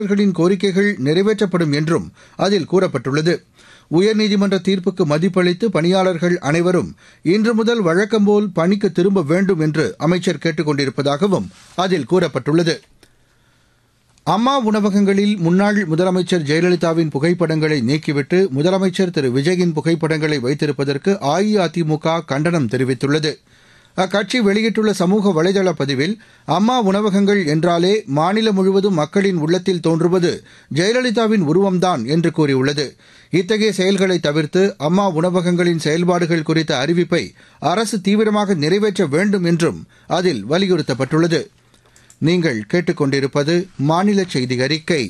அவர்களின் கோரிக்கைகள் நிறைவேற்றப்படும் என்றும் அதில் கூறப்பட்டுள்ளது. உயர்நீதிமன்ற தீர்ப்புக்கு மதிப்பளித்து பணியாளர்கள் அனைவரும் இன்று முதல் வழக்கம்போல் பணிக்கு திரும்ப வேண்டும் என்று அமைச்சர் கேட்டுக் கொண்டிருப்பதாகவும் அதில் கூறப்பட்டுள்ளது. அம்மா உணவகங்களில் முன்னாள் முதலமைச்சர் ஜெயலலிதாவின் புகைப்படங்களை நீக்கிவிட்டு முதலமைச்சர் திரு விஜயின் புகைப்படங்களை வைத்திருப்பதற்கு அஇஅதிமுக கண்டனம் தெரிவித்துள்ளது. அக்கட்சி வெளியிட்டுள்ள சமூக வலைதள பதிவில், அம்மா உணவகங்கள் என்றாலே மாநிலம் முழுவதும் மக்களின் உள்ளத்தில் தோன்றுவது ஜெயலலிதாவின் உருவம்தான் என்று கூறியுள்ளது. இத்தகைய செயல்களை தவிர்த்து அம்மா உணவகங்களின் செயல்பாடுகள் குறித்த அறிவிப்பை அரசு தீவிரமாக நிறைவேற்ற வேண்டும் என்றும் அதில் வலியுறுத்தப்பட்டுள்ளது. நீங்கள் கேட்டுக்கொண்டிருப்பது மாநில செய்தி அறிக்கை.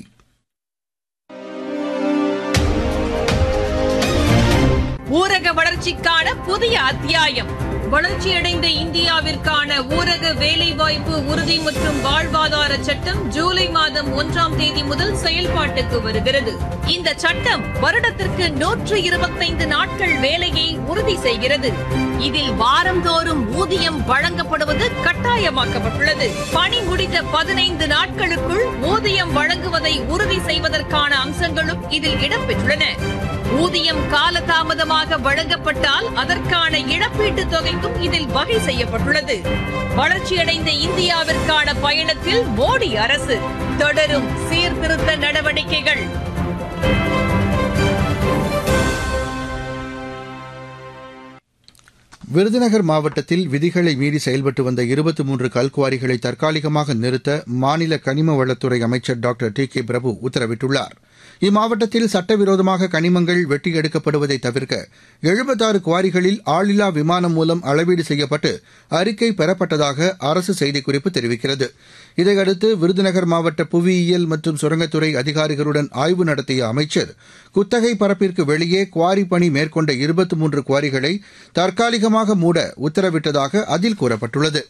ஊரக வளர்ச்சிக்கான புதிய அத்தியாயம். வளர்ச்சியடைந்த இந்தியாவிற்கான ஊரக வேலைவாய்ப்பு உறுதி மற்றும் வாழ்வாதார சட்டம் ஜூலை மாதம் 1ஆம் தேதி முதல் செயல்பாட்டுக்கு வருகிறது. இந்த சட்டம் வருடத்திற்கு 125 நாட்கள் வேலையை உறுதி செய்கிறது. இதில் வாரந்தோறும் ஊதியம் வழங்கப்படுவது கட்டாயமாக்கப்பட்டுள்ளது. பணி முடிந்த 15 நாட்களுக்குள் ஊதியம் வழங்குவதை உறுதி செய்வதற்கான அம்சங்களும் இதில் இடம்பெற்றுள்ளன. ஊதியம் காலதாமதமாக வழங்கப்பட்டால் அதற்கான இழப்பீட்டுத் தொகைக்கும் இதில் வகை செய்யப்பட்டுள்ளது. வளர்ச்சியடைந்த இந்தியாவிற்கான பயணத்தில் மோடி அரசு தொடரும் சீர்திருத்த நடவடிக்கைகள். விருதுநகர் மாவட்டத்தில் விதிகளை மீறி செயல்பட்டு வந்த 23 கல்குவாரிகளை தற்காலிகமாக நிறுத்த மாநில கனிம வளத்துறை அமைச்சர் டாக்டர் டி.கே. பிரபு உத்தரவிட்டுள்ளார். இம்மாவட்டத்தில் சட்டவிரோதமாக கனிமங்கள் வெட்டி எடுக்கப்படுவதை தவிர்க்க 76 குவாரிகளில் ஆளில்லா விமானம் மூலம் அளவீடு செய்யப்பட்டு அறிக்கை பெறப்பட்டதாக அரசு செய்திக்குறிப்பு தெரிவிக்கிறது. இதையடுத்து விருதுநகர் மாவட்ட புவியியல் மற்றும் சுரங்கத்துறை அதிகாரிகளுடன் ஆய்வு நடத்திய அமைச்சர் குத்தகை பரப்பிற்கு வெளியே குவாரி பணி மேற்கொண்ட 23 குவாரிகளை தற்காலிகமாக மூட உத்தரவிட்டதாக அதில் கூறப்பட்டுள்ளது.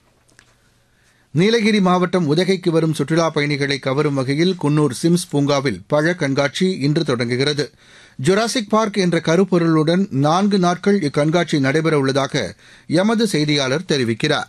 நீலகிரி மாவட்டம் உதகைக்கு வரும் சுற்றுலாப் பயணிகளை கவரும் வகையில் குன்னூர் சிம்ஸ் பூங்காவில் பழ கண்காட்சி இன்று தொடங்குகிறது. ஜுராசிக் பார்க் என்ற கருப்பொருளுடன் 4 நாட்கள் இக்கண்காட்சி நடைபெறவுள்ளதாக எமது செய்தியாளர் தெரிவிக்கிறார்.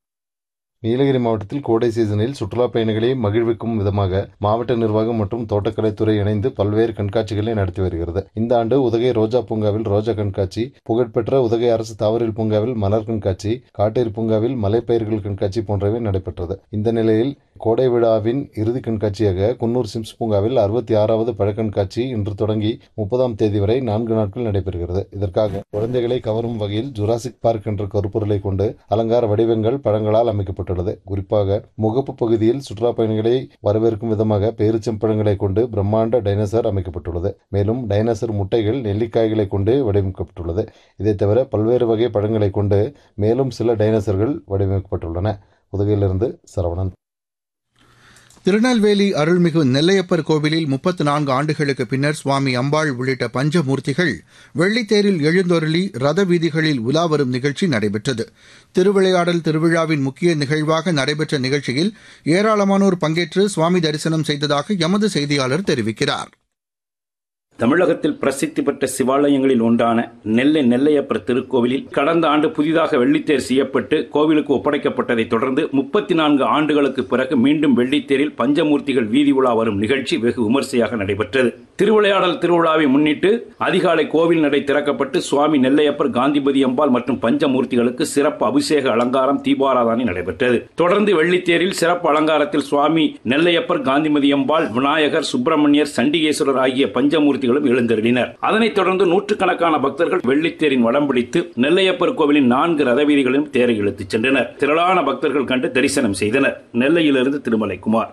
நீலகிரி மாவட்டத்தில் கோடை சீசனில் சுற்றுலாப் பயணிகளை மகிழ்விக்கும் விதமாக மாவட்ட நிர்வாகம் மற்றும் தோட்டக்கலைத்துறை இணைந்து பல்வேறு கண்காட்சிகளை நடத்தி வருகிறது. இந்த ஆண்டு உதகை ரோஜா பூங்காவில் ரோஜா கண்காட்சி, புகழ்பெற்ற உதகை அரசு தாவரவியல் பூங்காவில் மலர் கண்காட்சி, காட்டேரி பூங்காவில் மலைப்பயிர்கள் கண்காட்சி போன்றவை நடைபெற்றது. இந்த நிலையில் கோடை விழாவின் இறுதி கண்காட்சியாக குன்னூர் சிம்ஸ் பூங்காவில் 66வது பழக்கண்காட்சி இன்று தொடங்கி 30ஆம் தேதி வரை 4 நாட்கள் நடைபெறுகிறது. இதற்காக குழந்தைகளை கவரும் வகையில் ஜுராசிக் பார்க் என்ற கருப்பொருளை கொண்டு அலங்கார வடிவங்கள் பழங்களால் அமைக்கப்பட்டுள்ளது. குறிப்பாக முகப்பு பகுதியில் சுற்றுலா பயணிகளை வரவேற்கும் விதமாக பேரிச்சம்பழங்களை கொண்டு பிரம்மாண்ட டைனோசர் அமைக்கப்பட்டுள்ளது. மேலும் டைனோசர் முட்டைகள் நெல்லிக்காய்களை கொண்டு வடிவமைக்கப்பட்டுள்ளது. இதை தவிர பல்வேறு வகை பழங்களை கொண்டு மேலும் சில டைனோசர்கள் வடிவமைக்கப்பட்டுள்ளன. உதகையிலிருந்து சரவணன். திருநெல்வேலி அருள்மிகு நெல்லையப்பர் கோவிலில் 34 ஆண்டுகளுக்கு பின்னர் சுவாமி அம்பாள் உள்ளிட்ட பஞ்சமூர்த்திகள் வெள்ளித்தேரில் எழுந்தொருளி ரத வீதிகளில் உலா வரும் நிகழ்ச்சி நடைபெற்றது. திருவிளையாடல் திருவிழாவின் முக்கிய நிகழ்வாக நடைபெற்ற நிகழ்ச்சியில் ஏராளமானோர் பங்கேற்று சுவாமி தரிசனம் செய்ததாக எமது செய்தியாளர் தெரிவிக்கிறார். தமிழகத்தில் பிரசித்தி பெற்ற சிவாலயங்களில் ஒன்றான நெல்லையப்பர் திருக்கோவிலில் கடந்த ஆண்டு புதிதாக வெள்ளித்தேர் செய்யப்பட்டு கோவிலுக்கு ஒப்படைக்கப்பட்டதை தொடர்ந்து 34 ஆண்டுகளுக்கு பிறகு மீண்டும் வெள்ளித்தேரில் பஞ்சமூர்த்திகள் வீதி உலா வரும் நிகழ்ச்சி வெகு விமர்சையாக நடைபெற்றது. திருவிளையாடல் திருவிழாவை முன்னிட்டு அதிகாலை கோவில் நடை திறக்கப்பட்டு சுவாமி நெல்லையப்பர், காந்திமதி அம்பாள் மற்றும் பஞ்சமூர்த்திகளுக்கு சிறப்பு அபிஷேக அலங்காரம், தீபாராதனை நடைபெற்றது. தொடர்ந்து வெள்ளித்தேரில் சிறப்பு அலங்காரத்தில் சுவாமி நெல்லையப்பர், காந்திமதி அம்பாள், விநாயகர், சுப்பிரமணியர், சண்டிகேஸ்வரர் ஆகிய பஞ்சமூர்த்தி எழுந்தருளினர். அதனைத் தொடர்ந்து நூற்றுக்கணக்கான பக்தர்கள் வெள்ளித்தேரின் வடம் பிடித்து நெல்லையப்பர் கோவிலின் 4 ரதவீதிகளிலும் தேரை இழுத்துச் சென்றனர். திரளான பக்தர்கள் கண்டு தரிசனம் செய்தனர். நெல்லையிலிருந்து திருமலைக்குமார்.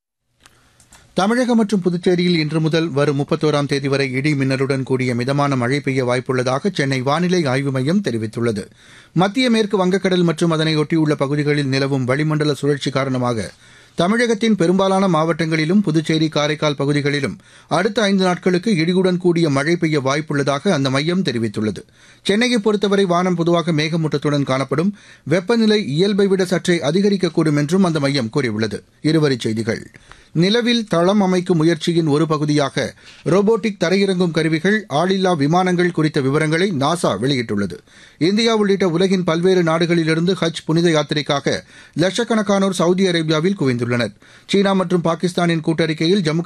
தமிழகம் மற்றும் புதுச்சேரியில் இன்று முதல் வரும் 31ஆம் தேதி வரை இடி மின்னலுடன் கூடிய மிதமான மழை பெய்ய வாய்ப்புள்ளதாக சென்னை வானிலை ஆய்வு மையம் தெரிவித்துள்ளது. மத்திய மேற்கு வங்கக்கடல் மற்றும் அதனையொட்டியுள்ள பகுதிகளில் நிலவும் வளிமண்டல சுழற்சி காரணமாக தமிழகத்தின் பெரும்பாலான மாவட்டங்களிலும் புதுச்சேரி, காரைக்கால் பகுதிகளிலும் அடுத்த 5 நாட்களுக்கு இடியுடன் கூடிய மழை பெய்ய வாய்ப்புள்ளதாக அந்த மையம் தெரிவித்துள்ளது. சென்னையை பொறுத்தவரை வானம் பொதுவாக மேகமூட்டத்துடன் காணப்படும். வெப்பநிலை இயல்பை விட சற்றே அதிகரிக்கக்கூடும் என்றும் அந்த மையம் கூறியுள்ளது. இருவரிச் செய்திகள். நிலவில் தளம் அமைக்கும் முயற்சியின் ஒரு பகுதியாக ரோபோட்டிக் தரையிறங்கும் கருவிகள், ஆளில்லா விமானங்கள் குறித்த விவரங்களை நாசா வெளியிட்டுள்ளது. இந்தியா உள்ளிட்ட உலகின் பல்வேறு நாடுகளிலிருந்து ஹஜ் புனித யாத்திரைக்காக லட்சக்கணக்கானோர் சவுதி அரேபியாவில் குவிந்துள்ளனர். சீனா மற்றும் பாகிஸ்தானின் கூட்டறிக்கையில் ஜம்மு